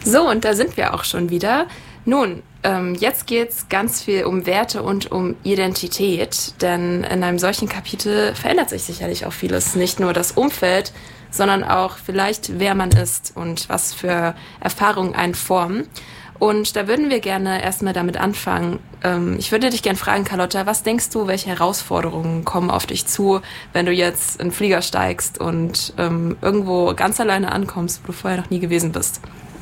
So, und da sind wir auch schon wieder. Nun, jetzt geht's ganz viel um Werte und um Identität, denn in einem solchen Kapitel verändert sich sicherlich auch vieles. Nicht nur das Umfeld, sondern auch vielleicht, wer man ist und was für Erfahrungen einen formen. Und da würden wir gerne erstmal damit anfangen. Ich würde dich gerne fragen, Carlotta, was denkst du, welche Herausforderungen kommen auf dich zu, wenn du jetzt in den Flieger steigst und irgendwo ganz alleine ankommst, wo du vorher noch nie gewesen bist?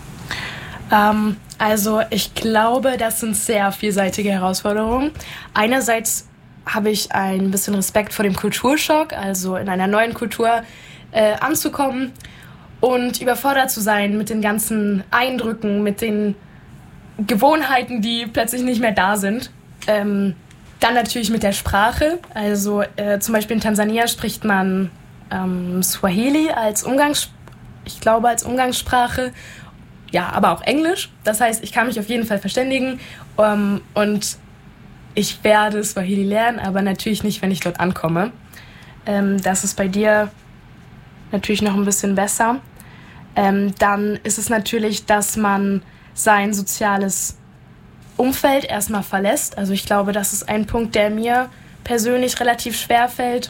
Also ich glaube, das sind sehr vielseitige Herausforderungen. Einerseits habe ich ein bisschen Respekt vor dem Kulturschock, also in einer neuen Kultur anzukommen und überfordert zu sein mit den ganzen Eindrücken, mit den Gewohnheiten, die plötzlich nicht mehr da sind. Dann natürlich mit der Sprache. Also zum Beispiel in Tansania spricht man Swahili als Umgangssprache. Ja, aber auch Englisch. Das heißt, ich kann mich auf jeden Fall verständigen und ich werde Swahili lernen, aber natürlich nicht, wenn ich dort ankomme. Das ist bei dir natürlich noch ein bisschen besser. Dann ist es natürlich, dass man sein soziales Umfeld erstmal verlässt. Also ich glaube, das ist ein Punkt, der mir persönlich relativ schwer fällt.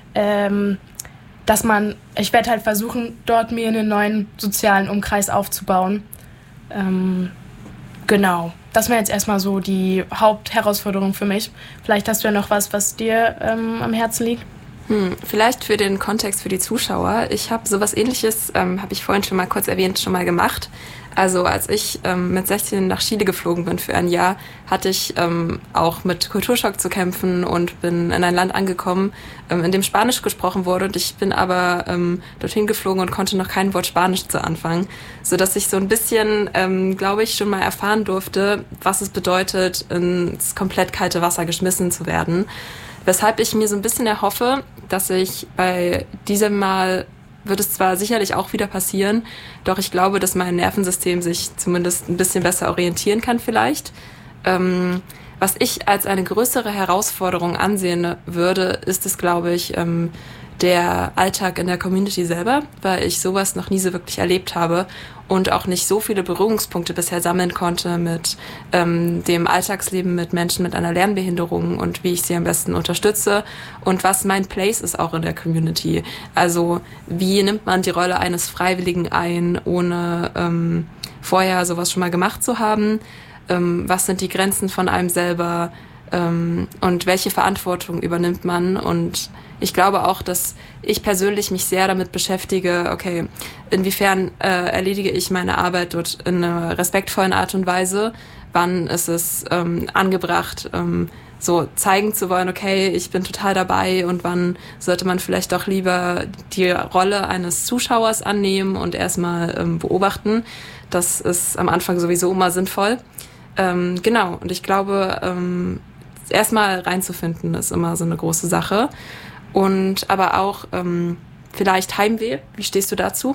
Ich werde halt versuchen, dort mir einen neuen sozialen Umkreis aufzubauen. Genau, das wäre jetzt erstmal so die Hauptherausforderung für mich. Vielleicht hast du ja noch was dir am Herzen liegt. Vielleicht für den Kontext für die Zuschauer. Ich habe sowas Ähnliches, habe ich vorhin schon mal kurz erwähnt, schon mal gemacht. Also als ich mit 16 nach Chile geflogen bin für ein Jahr, hatte ich auch mit Kulturschock zu kämpfen und bin in ein Land angekommen, in dem Spanisch gesprochen wurde. Und ich bin aber dorthin geflogen und konnte noch kein Wort Spanisch zu anfangen, sodass ich so ein bisschen, glaube ich, schon mal erfahren durfte, was es bedeutet, ins komplett kalte Wasser geschmissen zu werden. Weshalb ich mir so ein bisschen erhoffe, dass ich bei diesem Mal, wird es zwar sicherlich auch wieder passieren, doch ich glaube, dass mein Nervensystem sich zumindest ein bisschen besser orientieren kann vielleicht. Was ich als eine größere Herausforderung ansehen würde, ist es, glaube ich, der Alltag in der Community selber, weil ich sowas noch nie so wirklich erlebt habe und auch nicht so viele Berührungspunkte bisher sammeln konnte mit dem Alltagsleben mit Menschen mit einer Lernbehinderung und wie ich sie am besten unterstütze und was mein Place ist auch in der Community. Also wie nimmt man die Rolle eines Freiwilligen ein, ohne vorher sowas schon mal gemacht zu haben? Was sind die Grenzen von einem selber? Und welche Verantwortung übernimmt man? Und ich glaube auch, dass ich persönlich mich sehr damit beschäftige, okay, inwiefern erledige ich meine Arbeit dort in einer respektvollen Art und Weise? Wann ist es angebracht, so zeigen zu wollen, okay, ich bin total dabei, und wann sollte man vielleicht doch lieber die Rolle eines Zuschauers annehmen und erstmal beobachten? Das ist am Anfang sowieso immer sinnvoll. Genau, und ich glaube, erstmal reinzufinden ist immer so eine große Sache. Und aber auch vielleicht Heimweh. Wie stehst du dazu?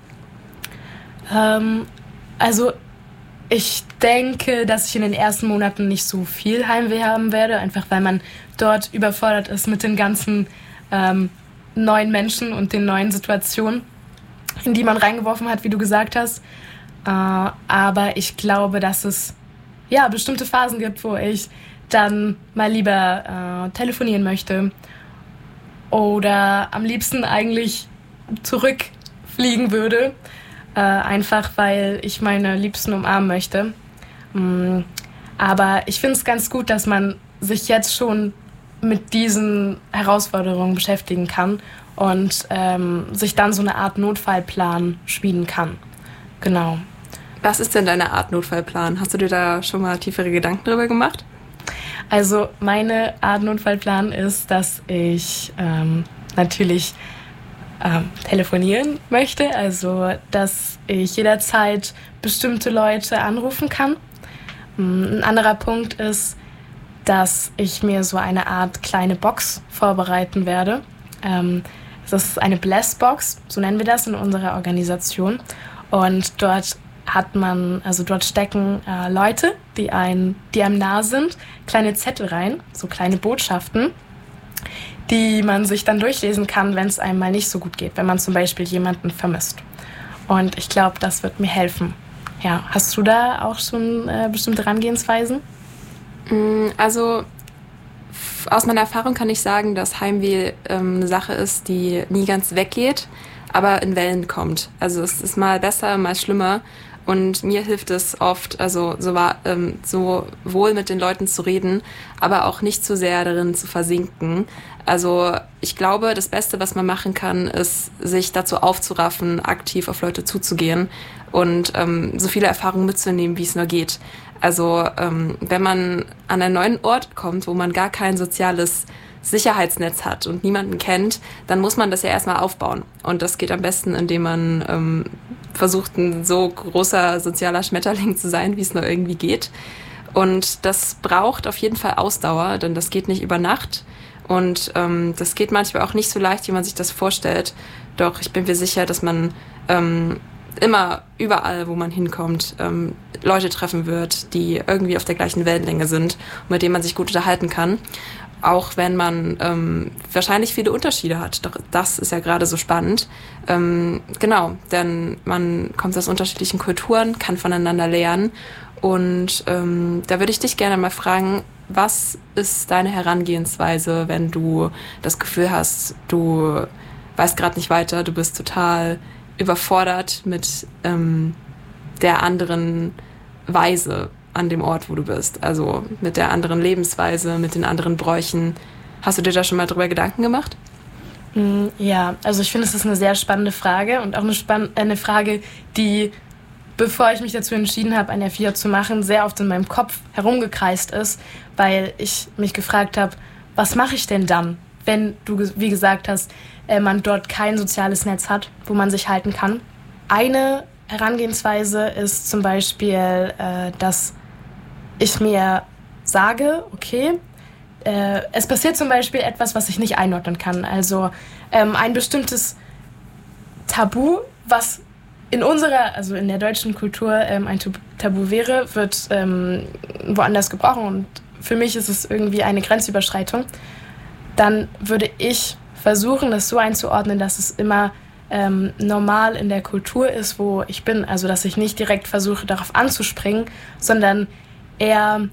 Also ich denke, dass ich in den ersten Monaten nicht so viel Heimweh haben werde, einfach weil man dort überfordert ist mit den ganzen neuen Menschen und den neuen Situationen, in die man reingeworfen hat, wie du gesagt hast. Aber ich glaube, dass es bestimmte Phasen gibt, wo ich dann mal lieber telefonieren möchte oder am liebsten eigentlich zurückfliegen würde, einfach weil ich meine Liebsten umarmen möchte. Aber ich finde es ganz gut, dass man sich jetzt schon mit diesen Herausforderungen beschäftigen kann und sich dann so eine Art Notfallplan schmieden kann. Genau. Was ist denn deine Art Notfallplan? Hast du dir da schon mal tiefere Gedanken drüber gemacht? Also meine Art Notfallplan ist, dass ich natürlich telefonieren möchte, also dass ich jederzeit bestimmte Leute anrufen kann. Ein anderer Punkt ist, dass ich mir so eine Art kleine Box vorbereiten werde. Das ist eine Blessbox, so nennen wir das in unserer Organisation. Und dort dort stecken Leute, die einem nahe sind, kleine Zettel rein, so kleine Botschaften, die man sich dann durchlesen kann, wenn es einem mal nicht so gut geht, wenn man zum Beispiel jemanden vermisst. Und ich glaube, das wird mir helfen, Ja, hast du da auch schon bestimmte Herangehensweisen? Also aus meiner Erfahrung kann ich sagen, dass Heimweh eine Sache ist, die nie ganz weggeht, aber in Wellen kommt. Also es ist mal besser, mal schlimmer. Und mir hilft es oft, also so wohl mit den Leuten zu reden, aber auch nicht zu sehr darin zu versinken. Also ich glaube, das Beste, was man machen kann, ist, sich dazu aufzuraffen, aktiv auf Leute zuzugehen und so viele Erfahrungen mitzunehmen, wie es nur geht. Also wenn man an einen neuen Ort kommt, wo man gar kein soziales Sicherheitsnetz hat und niemanden kennt, dann muss man das ja erstmal aufbauen. Und das geht am besten, indem man versucht, ein so großer sozialer Schmetterling zu sein, wie es nur irgendwie geht. Und das braucht auf jeden Fall Ausdauer, denn das geht nicht über Nacht. Und das geht manchmal auch nicht so leicht, wie man sich das vorstellt. Doch ich bin mir sicher, dass man immer überall, wo man hinkommt, Leute treffen wird, die irgendwie auf der gleichen Wellenlänge sind und mit denen man sich gut unterhalten kann. Auch wenn man wahrscheinlich viele Unterschiede hat. Doch das ist ja gerade so spannend. Genau, denn man kommt aus unterschiedlichen Kulturen, kann voneinander lernen. Und da würde ich dich gerne mal fragen, was ist deine Herangehensweise, wenn du das Gefühl hast, du weißt gerade nicht weiter, du bist total überfordert mit der anderen Weise an dem Ort, wo du bist. Also mit der anderen Lebensweise, mit den anderen Bräuchen. Hast du dir da schon mal drüber Gedanken gemacht? Ja, also ich finde, es ist eine sehr spannende Frage und auch eine Frage, die, bevor ich mich dazu entschieden habe, ein F4 zu machen, sehr oft in meinem Kopf herumgekreist ist, weil ich mich gefragt habe, was mache ich denn dann, wenn du, wie gesagt hast, man dort kein soziales Netz hat, wo man sich halten kann. Eine Herangehensweise ist zum Beispiel, dass ich mir sage, okay, es passiert zum Beispiel etwas, was ich nicht einordnen kann. Also ein bestimmtes Tabu, was also in der deutschen Kultur ein Tabu wäre, wird woanders gebrochen und für mich ist es irgendwie eine Grenzüberschreitung. Dann würde ich versuchen, das so einzuordnen, dass es immer normal in der Kultur ist, wo ich bin. Also dass ich nicht direkt versuche, darauf anzuspringen, sondern eher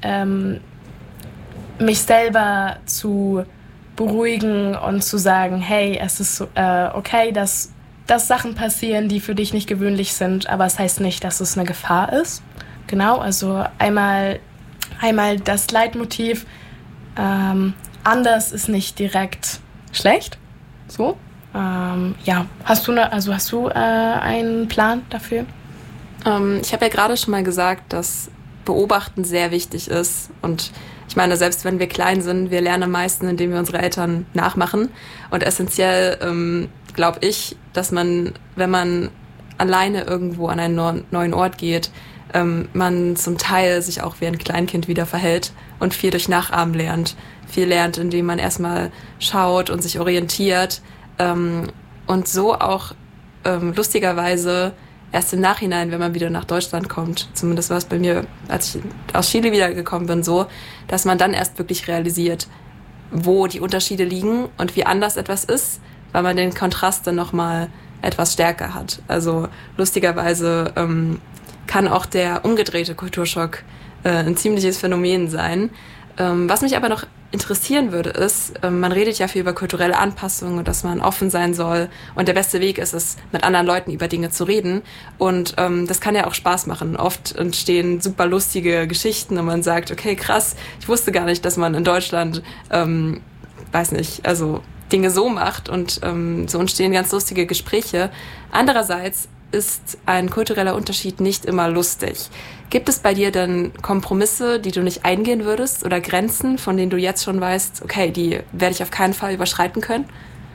mich selber zu beruhigen und zu sagen, hey, es ist okay, dass Sachen passieren, die für dich nicht gewöhnlich sind, aber es heißt nicht, dass es eine Gefahr ist. Genau, also einmal das Leitmotiv, anders ist nicht direkt schlecht. So. Ja, hast du einen Plan dafür? Ich habe ja gerade schon mal gesagt, dass Beobachten sehr wichtig ist. Und ich meine, selbst wenn wir klein sind, wir lernen am meisten, indem wir unsere Eltern nachmachen. Und essentiell glaube ich, dass man, wenn man alleine irgendwo an einen neuen Ort geht, man zum Teil sich auch wie ein Kleinkind wieder verhält und viel durch Nachahmen lernt. Viel lernt, indem man erstmal schaut und sich orientiert. Und so auch lustigerweise erst im Nachhinein, wenn man wieder nach Deutschland kommt, zumindest war es bei mir, als ich aus Chile wiedergekommen bin, so, dass man dann erst wirklich realisiert, wo die Unterschiede liegen und wie anders etwas ist, weil man den Kontrast dann nochmal etwas stärker hat. Also lustigerweise kann auch der umgedrehte Kulturschock ein ziemliches Phänomen sein. Was mich aber noch interessieren würde, ist, man redet ja viel über kulturelle Anpassung und dass man offen sein soll und der beste Weg ist es, mit anderen Leuten über Dinge zu reden und das kann ja auch Spaß machen. Oft entstehen super lustige Geschichten und man sagt, okay, krass, ich wusste gar nicht, dass man in Deutschland, weiß nicht, also Dinge so macht und so entstehen ganz lustige Gespräche. Andererseits ist ein kultureller Unterschied nicht immer lustig. Gibt es bei dir denn Kompromisse, die du nicht eingehen würdest oder Grenzen, von denen du jetzt schon weißt, okay, die werde ich auf keinen Fall überschreiten können?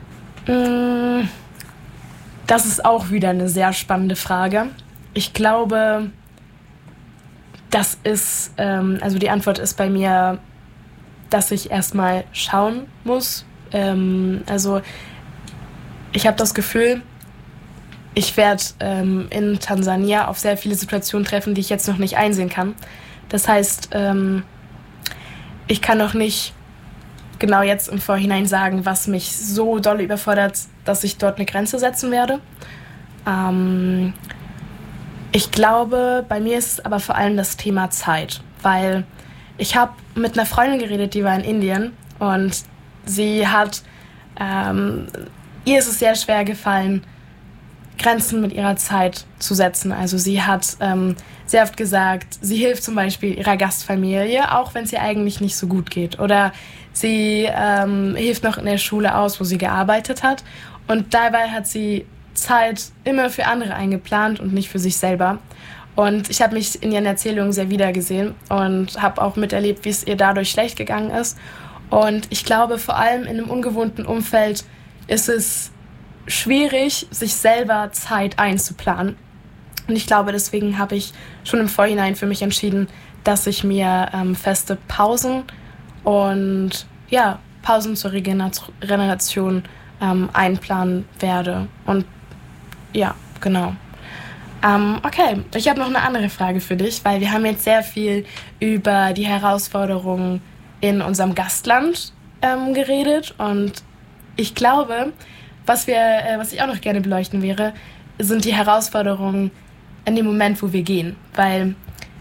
Das ist auch wieder eine sehr spannende Frage. Ich glaube, das ist, also die Antwort ist bei mir, dass ich erstmal schauen muss. Also ich habe das Gefühl, ich werde in Tansania auf sehr viele Situationen treffen, die ich jetzt noch nicht einsehen kann. Das heißt, ich kann noch nicht genau jetzt im Vorhinein sagen, was mich so doll überfordert, dass ich dort eine Grenze setzen werde. Ich glaube, bei mir ist es aber vor allem das Thema Zeit, weil ich habe mit einer Freundin geredet, die war in Indien und sie hat, ihr ist es sehr schwer gefallen, Grenzen mit ihrer Zeit zu setzen. Also sie hat sehr oft gesagt, sie hilft zum Beispiel ihrer Gastfamilie, auch wenn es ihr eigentlich nicht so gut geht. Oder sie hilft noch in der Schule aus, wo sie gearbeitet hat. Und dabei hat sie Zeit immer für andere eingeplant und nicht für sich selber. Und ich habe mich in ihren Erzählungen sehr wiedergesehen und habe auch miterlebt, wie es ihr dadurch schlecht gegangen ist. Und ich glaube, vor allem in einem ungewohnten Umfeld ist es schwierig, sich selber Zeit einzuplanen. Und ich glaube, deswegen habe ich schon im Vorhinein für mich entschieden, dass ich mir feste Pausen und ja, Pausen zur Regeneration einplanen werde. Und ja, genau. Okay, ich habe noch eine andere Frage für dich, weil wir haben jetzt sehr viel über die Herausforderungen in unserem Gastland geredet und ich glaube, was ich auch noch gerne beleuchten wäre, sind die Herausforderungen in dem Moment, wo wir gehen, weil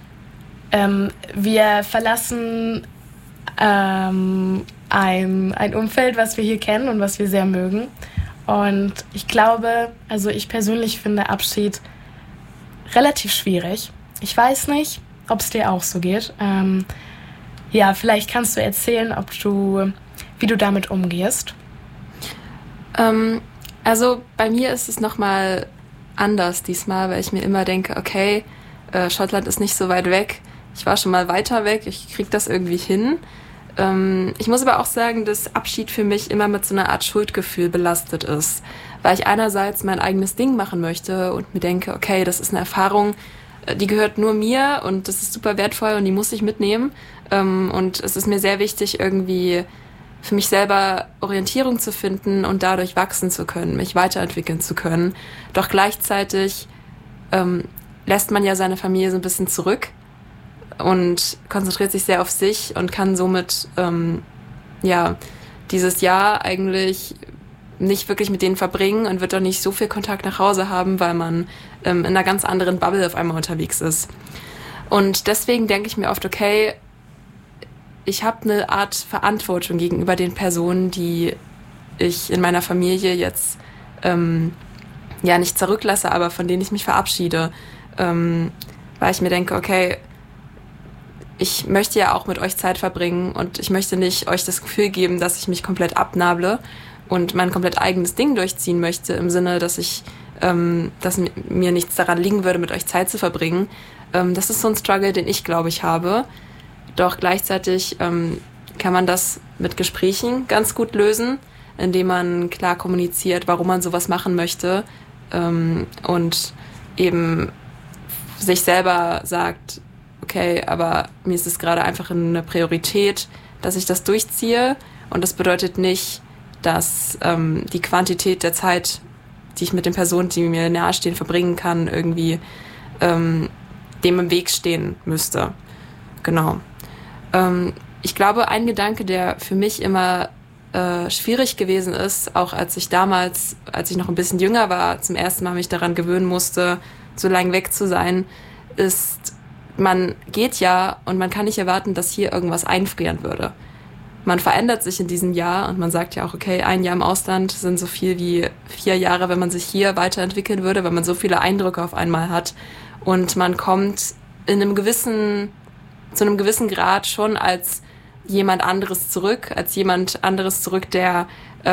wir verlassen ein Umfeld, was wir hier kennen und was wir sehr mögen. Und ich glaube, also ich persönlich finde Abschied relativ schwierig. Ich weiß nicht, ob es dir auch so geht. Ja, vielleicht kannst du erzählen, wie du damit umgehst. Also bei mir ist es nochmal anders diesmal, weil ich mir immer denke, okay, Schottland ist nicht so weit weg. Ich war schon mal weiter weg, ich krieg das irgendwie hin. Ich muss aber auch sagen, dass Abschied für mich immer mit so einer Art Schuldgefühl belastet ist, weil ich einerseits mein eigenes Ding machen möchte und mir denke, okay, das ist eine Erfahrung, die gehört nur mir und das ist super wertvoll und die muss ich mitnehmen. Und es ist mir sehr wichtig, irgendwie für mich selber Orientierung zu finden und dadurch wachsen zu können, mich weiterentwickeln zu können. Doch gleichzeitig lässt man ja seine Familie so ein bisschen zurück und konzentriert sich sehr auf sich und kann somit dieses Jahr eigentlich nicht wirklich mit denen verbringen und wird doch nicht so viel Kontakt nach Hause haben, weil man in einer ganz anderen Bubble auf einmal unterwegs ist. Und deswegen denke ich mir oft, okay, ich habe eine Art Verantwortung gegenüber den Personen, die ich in meiner Familie jetzt nicht zurücklasse, aber von denen ich mich verabschiede. Weil ich mir denke, okay, ich möchte ja auch mit euch Zeit verbringen und ich möchte nicht euch das Gefühl geben, dass ich mich komplett abnable und mein komplett eigenes Ding durchziehen möchte, im Sinne, dass mir nichts daran liegen würde, mit euch Zeit zu verbringen. Das ist so ein Struggle, den ich, glaube ich, habe. Doch gleichzeitig kann man das mit Gesprächen ganz gut lösen, indem man klar kommuniziert, warum man sowas machen möchte und eben sich selber sagt, okay, aber mir ist es gerade einfach eine Priorität, dass ich das durchziehe und das bedeutet nicht, dass die Quantität der Zeit, die ich mit den Personen, die mir nahestehen, verbringen kann, irgendwie dem im Weg stehen müsste. Genau. Ich glaube, ein Gedanke, der für mich immer schwierig gewesen ist, auch als ich noch ein bisschen jünger war, zum ersten Mal mich daran gewöhnen musste, so lange weg zu sein, ist, man geht ja und man kann nicht erwarten, dass hier irgendwas einfrieren würde. Man verändert sich in diesem Jahr und man sagt ja auch, okay, ein Jahr im Ausland sind so viel wie 4 Jahre, wenn man sich hier weiterentwickeln würde, weil man so viele Eindrücke auf einmal hat. Und man kommt zu einem gewissen Grad schon als jemand anderes zurück, der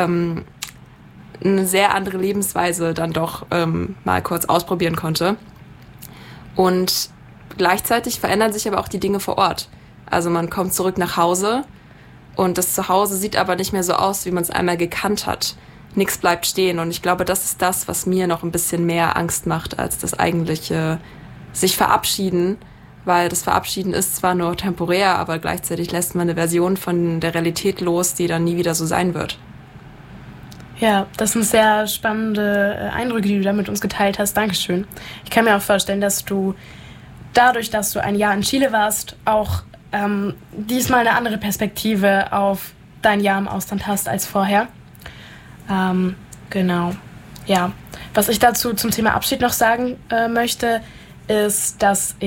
eine sehr andere Lebensweise dann doch mal kurz ausprobieren konnte. Und gleichzeitig verändern sich aber auch die Dinge vor Ort. Also man kommt zurück nach Hause und das Zuhause sieht aber nicht mehr so aus, wie man es einmal gekannt hat. Nichts bleibt stehen und ich glaube, das ist das, was mir noch ein bisschen mehr Angst macht als das eigentliche sich verabschieden, weil das Verabschieden ist zwar nur temporär, aber gleichzeitig lässt man eine Version von der Realität los, die dann nie wieder so sein wird. Ja, das sind sehr spannende Eindrücke, die du da mit uns geteilt hast. Dankeschön. Ich kann mir auch vorstellen, dass du dadurch, dass du ein Jahr in Chile warst, auch diesmal eine andere Perspektive auf dein Jahr im Ausland hast als vorher. Genau. Ja. Was ich dazu zum Thema Abschied noch sagen möchte, ist, dass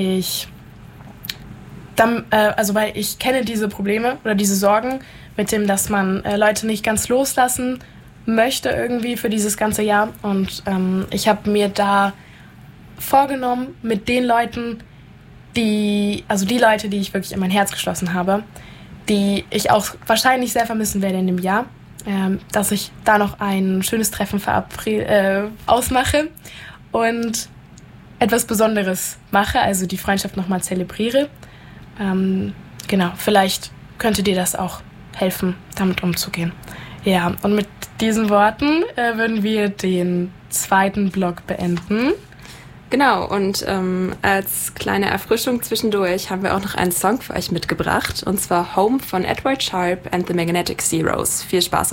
weil ich kenne diese Probleme oder diese Sorgen mit dem, dass man Leute nicht ganz loslassen möchte irgendwie für dieses ganze Jahr. Und ich habe mir da vorgenommen, mit den Leuten, die ich wirklich in mein Herz geschlossen habe, die ich auch wahrscheinlich sehr vermissen werde in dem Jahr, dass ich da noch ein schönes Treffen ausmache und etwas Besonderes mache, also die Freundschaft nochmal zelebriere. Genau, vielleicht könnte dir das auch helfen, damit umzugehen. Ja, und mit diesen Worten würden wir den zweiten Block beenden. Genau, und als kleine Erfrischung zwischendurch haben wir auch noch einen Song für euch mitgebracht, und zwar Home von Edward Sharpe and the Magnetic Zeros. Viel Spaß!